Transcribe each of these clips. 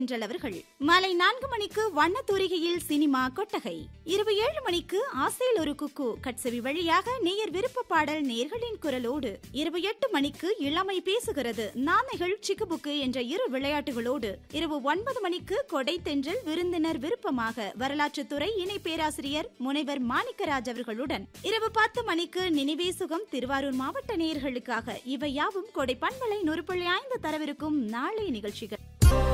அவர்கள் மாலை 4 மணிக்கு வண்ணத்தூரிகையில் சினிமா கொட்டகை, இரவு 7 மணிக்கு ஆசையில் ஒரு குக்கு கட்சவி வழியாக நேயர் விருப்ப பாடல் நேயர்களின் குரலோடு, இரவு 8 மணிக்கு இளமை பேசுகிறது நானைகள் சிக்குபுக்கு என்ற இரு விளையாட்டுகளோடு, இரவு 9 மணிக்கு கொடை தென்றல் விருந்தினர் விருப்பமாக வரலாற்றுத்துறை இணை பேராசிரியர் முனைவர் மாணிக்கராஜ் அவர்களுடன், இரவு 10 மணிக்கு நினைவே சுகம் திருவாரூர் மாவட்ட நேயர்களுக்காக. இவை யாவும் கொடை பண்பலை 100.5 தரவிருக்கும் நாளை நிகழ்ச்சிகள்.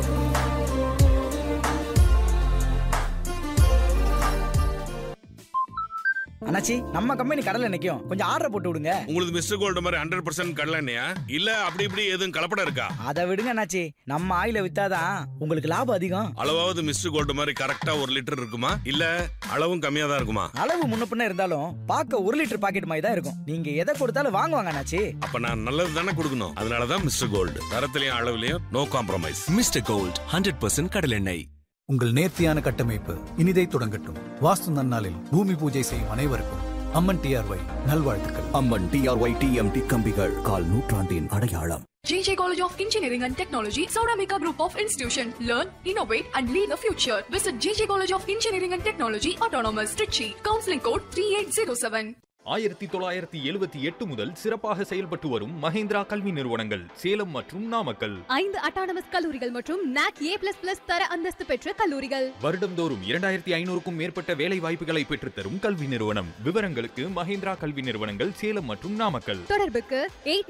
அண்ணாச்சி, நம்ம கம்பெனி கடல்ல நிக்கும், கொஞ்சம் ஆர்டர் போட்டு விடுங்க. உங்களுக்கு மிஸ்டர் கோல்டு மாதிரி 100% கடலை எண்ணெயா? இல்ல அப்படி இப்படி எதுவும் கலப்படம் இருக்கா? அதை விடுங்க அண்ணாச்சி, நம்ம ஆயில வித்தாதான் உங்களுக்கு லாபம் அதிகம். அளவாவது மிஸ்டர் கோல்டு மாதிரி கரெக்டா 1 லிட்டர் இருக்குமா? இல்ல அளவும் கம்மியா தான் இருக்குமா? அளவு முன்ன பின்ன இருந்தாலும் பார்க்க 1 லிட்டர் பாக்கெட் மாதிரி தான் இருக்கும். நீங்க எதை கொடுத்தாலும் வாங்குவாங்க அண்ணாச்சி. அப்ப நான் நல்லது தானே கொடுக்கணும். அதனாலதான் mister gold, தரத்திலையும் அளவுலயும் no compromise. Mister gold 100% கடலெண்ணெய். உங்கள் நேர்த்தியான கட்டமைப்பு இனிதை தொடங்கட்டும். வாஸ்து நன்னாளில் பூமி பூஜை செய்யும் அனைவருக்கும் அம்மன் டிஆர்ஒய் நல்வாழ்த்துக்கள். அம்மன் டிஆர்ஒய் டிஎம்டி கம்பிகள், கால் நூற்றாண்டின் அடையாளம். JJ College of Engineering and Technology, Sauramika Group of Institution. Learn, innovate and lead the future. Visit JJ College of Engineering and Technology, Autonomous, Trichy. Counseling code 3807. 1978 முதல் சிறப்பாக செயல்பட்டு வரும் மஹேந்திரா கல்வி நிறுவனங்கள் சேலம் மற்றும் நாமக்கல். 5 அட்டானமஸ் கல்லூரிகள் மற்றும் NAC A++ தர அந்தஸ்து பெற்ற கல்லூரிகள். வருடம்தோறும் 2500க்கும் மேற்பட்ட வேலை வாய்ப்புகளை பெற்றுத்தரும் கல்வி நிறுவனம். விவரங்களுக்கு மஹேந்திரா கல்வி நிறுவனங்கள் சேலம் மற்றும் நாமக்கல். தொடர்புக்கு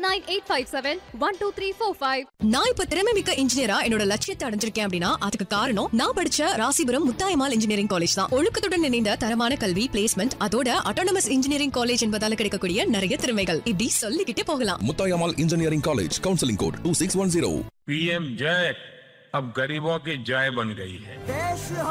8985712345. நான் இப்ப திறமைமிக்க இன்ஜினியரா என்னோட லட்சியத்தை அடைஞ்சிருக்கேன் அப்படின்னா அதுக்கு காரணம் நான் படிச்ச ராசிபுரம் முத்தாயம்மாள் இன்ஜினியரிங் காலேஜ் தான். ஒழுக்கத்துடன் இணைந்த தரமான கல்வி, பிளேஸ்மெண்ட், அதோட அட்டானமஸ் இன்ஜினியரிங் காலேஜ் என்பதால கிடைக்கக்கூடிய நிறைய திறமைகள் இப்படி சொல்லிக்கிட்டே போகலாம். Muthayammal engineering college, counselling code 2610. PM जय अब गरीबों की जय बन गई है.